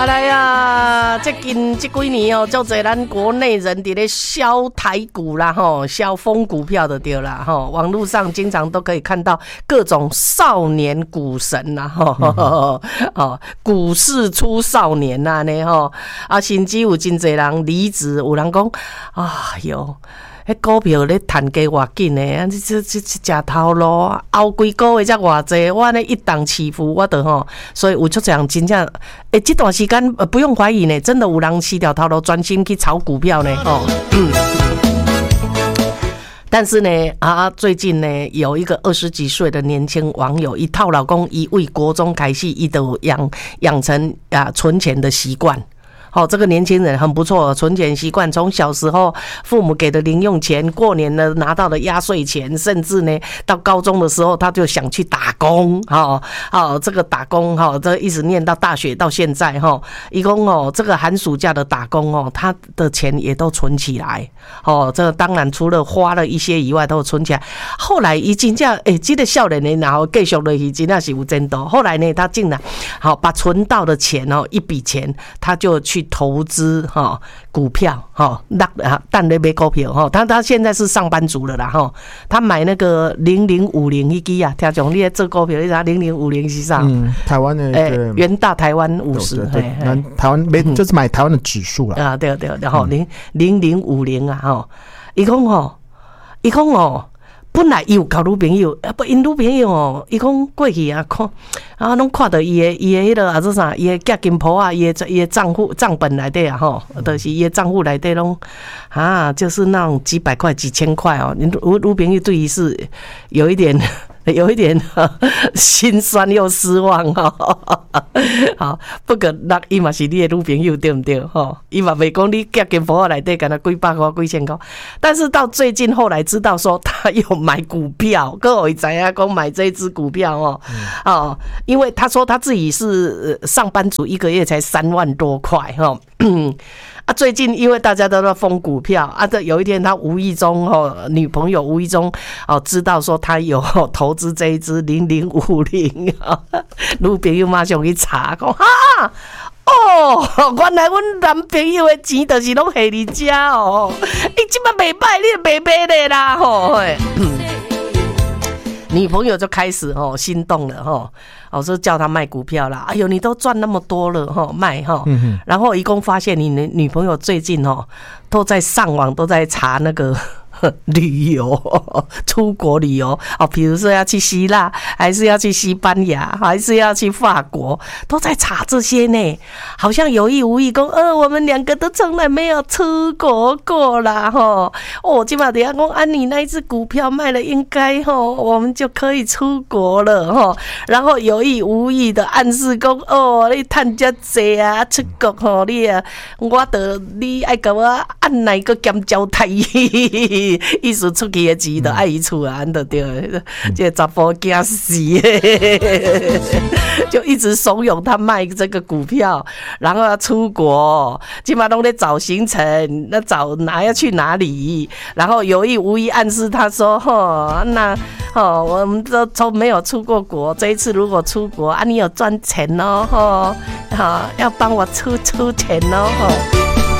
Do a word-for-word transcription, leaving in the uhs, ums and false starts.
来呀，这近这几年哦，就在咱国内人伫咧销台股啦，吼，销疯股票的对啦，吼，网络上经常都可以看到各种少年股神啦，吼，哦，股市出少年呐，呢吼，啊，甚至有真侪人离职，有人讲，啊哟。迄股票咧赚价偌紧诶，啊！这这这食头路，后几个月才偌济，我呢一档起伏，我得吼，所以有足侪人真正诶，这段时间不用怀疑呢，真的有人死掉头路，专心去炒股票呢，吼。但是呢，啊，最近呢，有一个二十几岁的年轻网友，一套老公一为国中开始，伊都养养成啊存钱的习惯。好、哦，这个年轻人很不错，存钱习惯，从小时候父母给的零用钱，过年呢拿到的压岁钱，甚至呢到高中的时候，他就想去打工，哈、哦，哦，这个打工哈、哦，这一直念到大学到现在哈，一共哦，这个寒暑假的打工哦，他的钱也都存起来，哦，这个当然除了花了一些以外，都存起来。后来一真正诶，这个少年呢，然后继续落去，真的是有真多。后来呢，他竟然好把存到的钱哦，一笔钱，他就去投资哈股票哈，那啊，但咧买股票哈，他他现在是上班族了啦哈，他买那个零零五零一支啊，听讲你在做股票，你知道零零五零是啥？ 嗯，台湾的诶，元大台湾五十， 对，那台湾没就是买台湾的指数啦。 啊，对对，然后零零零五零啊哈，伊讲吼，伊讲哦。本来伊有交女朋友，啊不，因女朋友哦，伊讲过去啊，看啊，拢看到伊的伊的迄个啊，做啥？伊的嫁金婆啊，伊的伊的账户账本内底啊，吼，就是伊的账户内底拢啊，就是那种几百块、几千块哦。女女朋友对于是有一点。有一点心酸又失望哈，好，不过那伊嘛是你的女朋友对不对哈？伊嘛袂讲你嫁金婆内底干那几百块、几千块，但是到最近后来知道说他有买股票，各位知影讲买这支股票哦，哦，因为他说他自己是上班族，一个月才三万多块哈。啊，最近因为大家都在疯股票啊，这有一天他无意中哦，女朋友无意中哦知道说他有投资这一支零零五零啊，女朋友马上去查，讲哈哦，原来阮男朋友的钱就是拢下你家哦，你即摆袂歹，你袂买咧啦吼。女朋友就开始哦心动了哈，我说叫他卖股票啦，哎呦你都赚那么多了哈，卖哈，然后一共发现你女朋友最近哦都在上网都在查那个旅游，出国旅游哦，比如说要去希腊，还是要去西班牙，还是要去法国，都在查这些呢。好像有意无意讲，呃，我们两个都从来没有出国过啦，吼。哦，今嘛等下讲，啊，你那一只股票卖了，应该吼，我们就可以出国了，吼。然后有意无意的暗示讲，哦，你赚遮济啊，出国吼，你啊，我得你爱甲我按哪个减交太。意思出去的钱都爱伊出啊，安得对，这查甫惊死，就一直怂恿他卖这个股票，然后要出国，基本上都在找行程，那找哪要去哪里，然后有意无意暗示他说，吼，那吼我们都都没有出过国，这一次如果出国啊，你有赚钱哦，吼，好要帮我出出钱哦，吼。